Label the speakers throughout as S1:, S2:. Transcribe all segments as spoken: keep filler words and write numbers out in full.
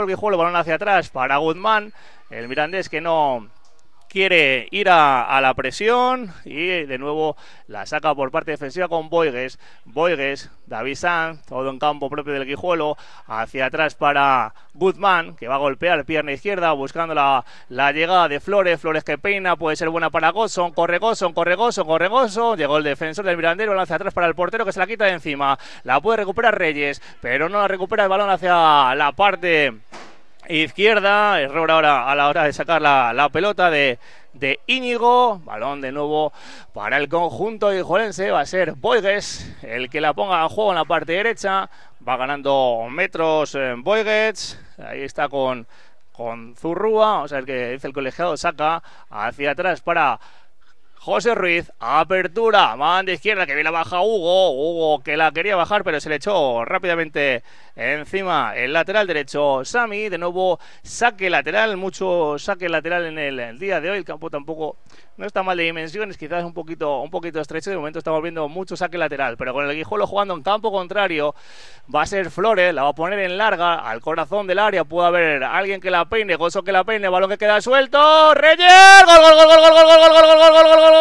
S1: El Guijuelo, balón hacia atrás para Guzmán. El Mirandés que no quiere ir a, a la presión y de nuevo la saca por parte defensiva con Boigues. Boigues, David Sanz, todo en campo propio del Guijuelo, hacia atrás para Guzmán, que va a golpear pierna izquierda buscando la, la llegada de Flores. Flores que peina, puede ser buena para Gosson, corre Gosson, corre Gosson, corre Gosson. Llegó el defensor del Mirandés, balón hacia atrás para el portero que se la quita de encima. La puede recuperar Reyes, pero no la recupera el balón hacia la parte izquierda. Error ahora a la hora de sacar la, la pelota de, de Íñigo. Balón de nuevo para el conjunto guijuelense. Va a ser Boigues el que la ponga a juego en la parte derecha. Va ganando metros en Boigues. Ahí está con, con Zurrúa. O sea, el que dice el colegiado saca hacia atrás para José Ruiz. Apertura, mano de izquierda que viene la baja Hugo. Hugo que la quería bajar pero se le echó rápidamente encima el lateral derecho Sami. De nuevo saque lateral, mucho saque lateral en el, el día de hoy. El campo tampoco no está mal de dimensiones, quizás un poquito, un poquito estrecho. De momento estamos viendo mucho saque lateral, pero con el Guijuelo jugando en campo contrario va a ser Flores, la va a poner en larga al corazón del área. Puede haber alguien que la peine, Gozo que la peine, balón que queda suelto. Reyes, gol, gol, gol, gol, gol, gol, gol, gol, gol, gol, gol, gol,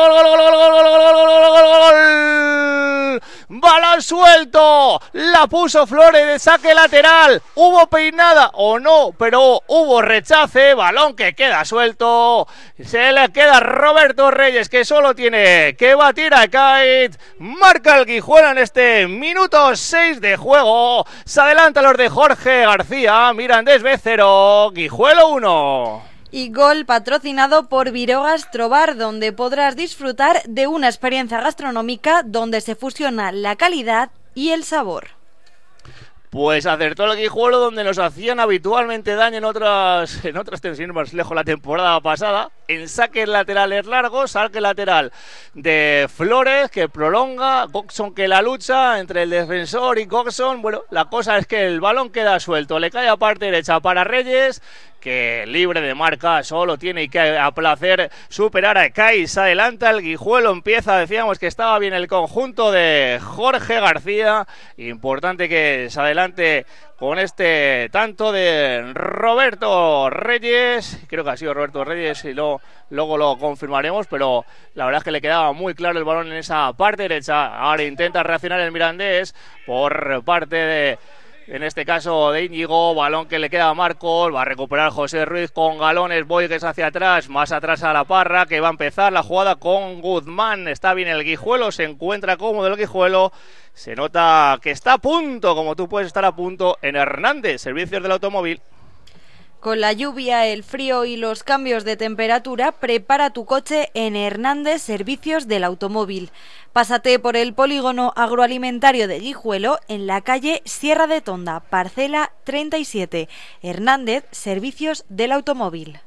S1: balón suelto, la puso Flores de saque lateral. Hubo peinada o no, pero hubo rechace. Balón que queda suelto, se le queda Roberto Reyes, que solo tiene que batir a Kite. Marca el Guijuelo en este minuto seis de juego. Se adelanta los de Jorge García. Mirandés B cero, Guijuelo uno.
S2: Y gol patrocinado por Virogas Trobar, donde podrás disfrutar de una experiencia gastronómica donde se fusiona la calidad y el sabor.
S1: Pues acertó el Guijuelo donde nos hacían habitualmente daño en otras en otras tensiones más lejos la temporada pasada. En saques laterales largos, saque lateral de Flores que prolonga, Coxon que la lucha entre el defensor y Coxon. Bueno, la cosa es que el balón queda suelto, le cae a parte derecha para Reyes, que libre de marca solo tiene que a placer superar a Kai. Se adelanta el Guijuelo, empieza, decíamos que estaba bien el conjunto de Jorge García. Importante que se adelante con este tanto de Roberto Reyes. Creo que ha sido Roberto Reyes y lo, luego lo confirmaremos, pero la verdad es que le quedaba muy claro el balón en esa parte derecha. Ahora intenta reaccionar el Mirandés por parte de, en este caso, de Íñigo. Balón que le queda a Marcos, va a recuperar José Ruiz con galones, Boigues hacia atrás, más atrás a la Parra, que va a empezar la jugada con Guzmán. Está bien el Guijuelo, se encuentra cómodo el Guijuelo. Se nota que está a punto, como tú puedes estar a punto en Hernández, servicios del automóvil.
S2: Con la lluvia, el frío y los cambios de temperatura, prepara tu coche en Hernández Servicios del Automóvil. Pásate por el polígono agroalimentario de Guijuelo en la calle Sierra de Tonda, parcela treinta y siete. Hernández Servicios del Automóvil.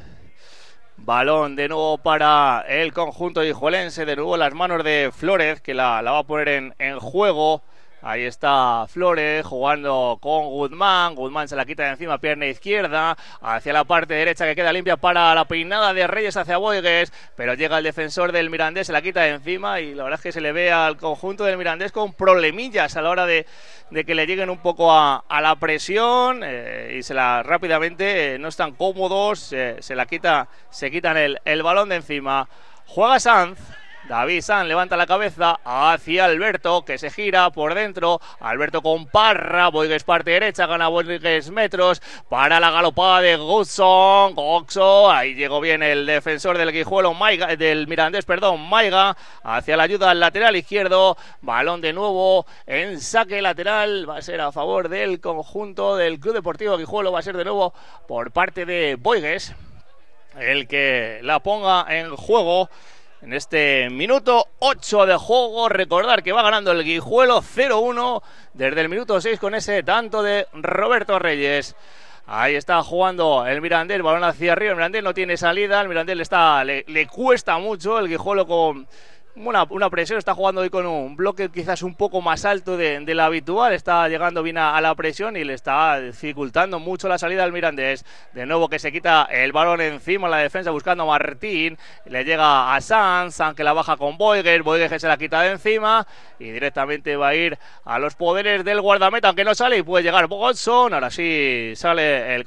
S1: Balón de nuevo para el conjunto guijuelense, de nuevo las manos de Flores, que la, la va a poner en, en juego. Ahí está Flores jugando con Guzmán. Guzmán se la quita de encima, pierna izquierda, hacia la parte derecha que queda limpia para la peinada de Reyes hacia Boigues, pero llega el defensor del Mirandés, se la quita de encima y la verdad es que se le ve al conjunto del Mirandés con problemillas a la hora de, de que le lleguen un poco a, a la presión eh, y se la rápidamente eh, no están cómodos, eh, se la quita, se quitan el, el balón de encima. Juega Sanz. David Sanz levanta la cabeza hacia Alberto, que se gira por dentro. Alberto con Parra, Boigues parte derecha, gana Boigues metros para la galopada de Guzmán, Coxo. Ahí llegó bien el defensor del Guijuelo, Maiga, del Mirandés, perdón, Maiga, hacia la ayuda al lateral izquierdo. Balón de nuevo en saque lateral, va a ser a favor del conjunto del Club Deportivo Guijuelo, va a ser de nuevo por parte de Boigues el que la ponga en juego. En este minuto ocho de juego, recordar que va ganando el Guijuelo cero uno desde el minuto seis con ese tanto de Roberto Reyes. Ahí está jugando el Mirandés, balón hacia arriba, el Mirandés no tiene salida, el Mirandés le, está, le, le cuesta mucho, el Guijuelo con una, una presión, está jugando hoy con un bloque quizás un poco más alto de, de la habitual, está llegando bien a, a la presión y le está dificultando mucho la salida al Mirandés. De nuevo que se quita el balón encima la defensa buscando a Martín, le llega a Sanz, Sanz que la baja con Boigues, Boigues que se la quita de encima y directamente va a ir a los poderes del guardameta, aunque no sale y puede llegar Bogotson. Ahora sí sale el